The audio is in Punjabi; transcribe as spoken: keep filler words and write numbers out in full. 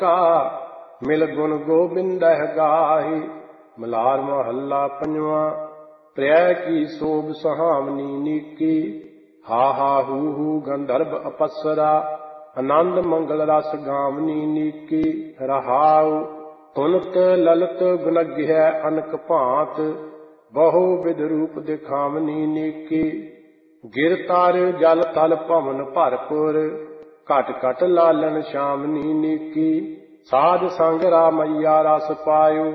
ਕਾ ਮਿਲ ਗੁਣ ਗੋਬਿੰਦਹਿ ਗਾਹੀ। ਮਲਾਰ ਮਹੱਲਾ ਪੰਜਵਾਂ। ਪ੍ਰਿਆ ਕੀ ਸੋਭ ਸੁਹਾਵਨੀ ਨੀਕੀ। ਹਾ ਹਾ ਹੂ ਹੂ ਗੰਧਰਵ ਅਪਸਰਾ। ਆਨੰਦ ਮੰਗਲ ਰਸ ਗਾਵਨੀ ਨੀਕੀ। ਰਹਾਉ ਤੁਨਤ ਲਲਤ ਗੁਣਗ੍ਯ ਅਨਕ ਭਾਂਤ। ਬਹੁ ਵਿਧ ਰੂਪ ਦਿਖਾਵਨੀ ਨੀਕੀ। ਗਿਰ ਤਰ ਜਲ ਤਲ ਭਵਨ ਭਰਪੁਰ। ਘਟ ਘਟ ਲਾਲਨ ਸ਼ਾਮਨੀ ਨੀਕੀ। ਸਾਧ ਸੰਗ ਰਾਮਈਆ ਰਸ ਪਾਇਓ।